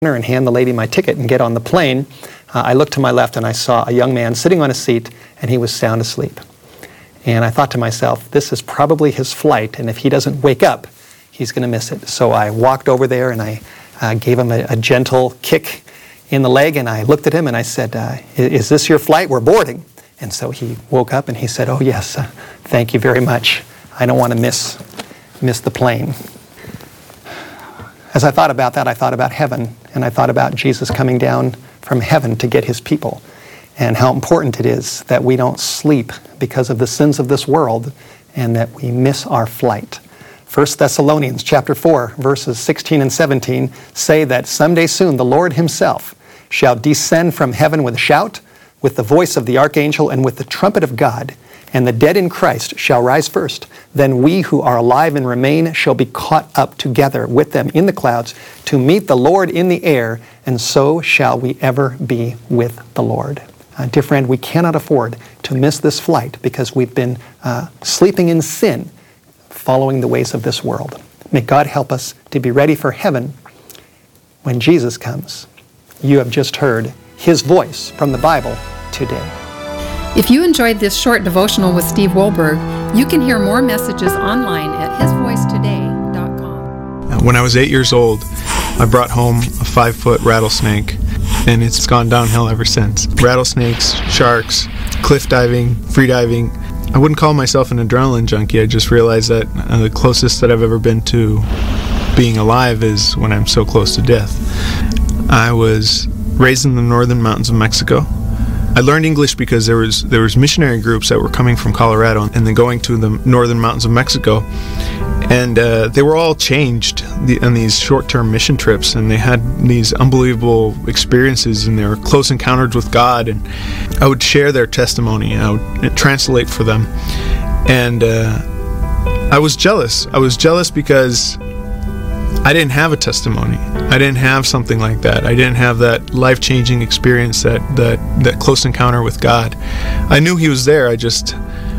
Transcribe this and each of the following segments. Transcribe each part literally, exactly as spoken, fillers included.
and hand the lady my ticket and get on the plane, uh, I looked to my left and I saw a young man sitting on a seat, and he was sound asleep. And I thought to myself, this is probably his flight, and if he doesn't wake up, he's going to miss it. So I walked over there and I uh, gave him a, a gentle kick in the leg, and I looked at him and I said, uh, is this your flight? We're boarding. And so he woke up and he said, oh yes, uh, thank you very much. I don't want to miss, miss the plane. As I thought about that, I thought about heaven, and I thought about Jesus coming down from heaven to get his people, and how important it is that we don't sleep because of the sins of this world, and that we miss our flight. First Thessalonians chapter four, verses sixteen and seventeen say that someday soon the Lord himself shall descend from heaven with a shout, with the voice of the archangel, and with the trumpet of God, and the dead in Christ shall rise first. Then we who are alive and remain shall be caught up together with them in the clouds to meet the Lord in the air, and so shall we ever be with the Lord. Uh, dear friend, we cannot afford to miss this flight because we've been uh, sleeping in sin, following the ways of this world. May God help us to be ready for heaven when Jesus comes. You have just heard his voice from the Bible today. If you enjoyed this short devotional with Steve Wohlberg, you can hear more messages online at his voice today dot com. When I was eight years old, I brought home a five-foot rattlesnake, and it's gone downhill ever since. Rattlesnakes, sharks, cliff diving, free diving. I wouldn't call myself an adrenaline junkie. I just realized that uh, the closest that I've ever been to being alive is when I'm so close to death. I was raised in the northern mountains of Mexico. I learned English because there was there was missionary groups that were coming from Colorado and then going to the northern mountains of Mexico, and uh, they were all changed on these short-term mission trips, and they had these unbelievable experiences, and they were close encounters with God. And I would share their testimony, and I would translate for them, and uh, I was jealous. I was jealous because I didn't have a testimony. I didn't have something like that. I didn't have that life-changing experience, that, that, that close encounter with God. I knew he was there. I just,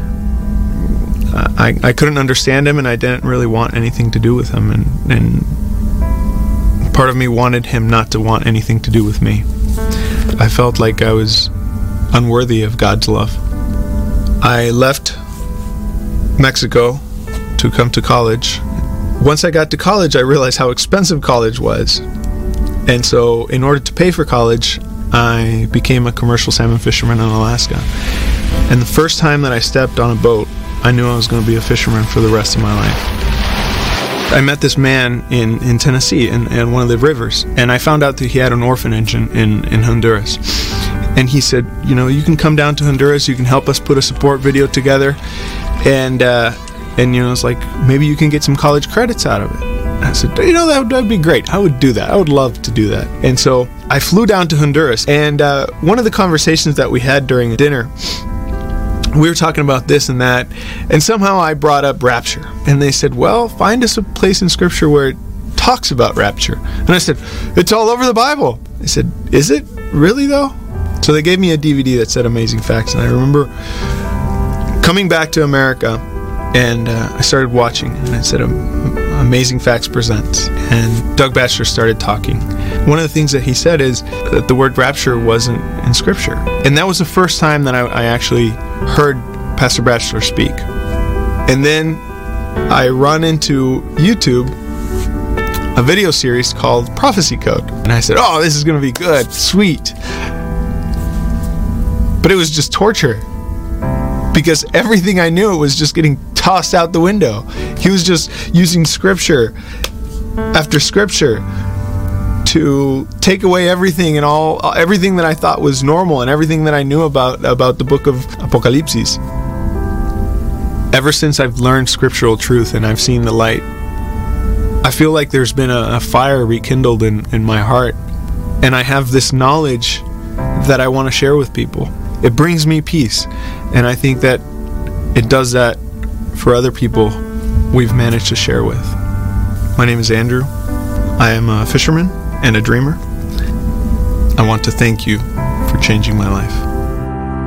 I, I couldn't understand him, and I didn't really want anything to do with him. And, and part of me wanted him not to want anything to do with me. I felt like I was unworthy of God's love. I left Mexico to come to college. Once I got to college, I realized how expensive college was. And so in order to pay for college, I became a commercial salmon fisherman in Alaska. And the first time that I stepped on a boat, I knew I was going to be a fisherman for the rest of my life. I met this man in, in Tennessee, in, in one of the rivers, and I found out that he had an orphanage in, in, in Honduras. And he said, you know, you can come down to Honduras, you can help us put a support video together, and uh, And, you know, it's like, maybe you can get some college credits out of it. And I said, you know, that would be great. I would do that. I would love to do that. And so I flew down to Honduras. And uh, one of the conversations that we had during dinner, we were talking about this and that. And somehow I brought up rapture. And they said, well, find us a place in Scripture where it talks about rapture. And I said, it's all over the Bible. They said, is it really, though? So they gave me a D V D that said Amazing Facts. And I remember coming back to America, and uh, I started watching, and it said um, Amazing Facts Presents, and Doug Batchelor started talking. One of the things that he said is that the word rapture wasn't in Scripture. And that was the first time that I, I actually heard Pastor Batchelor speak. And then I run into YouTube, a video series called Prophecy Code. And I said, oh, this is going to be good, sweet. But it was just torture, because everything I knew was just getting tossed out the window. He was just using scripture after scripture to take away everything and all everything that I thought was normal and everything that I knew about about the book of Apocalypse. Ever since I've learned scriptural truth and I've seen the light, I feel like there's been a, a fire rekindled in, in my heart, and I have this knowledge that I want to share with people. It brings me peace, and I think that it does that for other people we've managed to share with. My name is Andrew. I am a fisherman and a dreamer. I want to thank you for changing my life.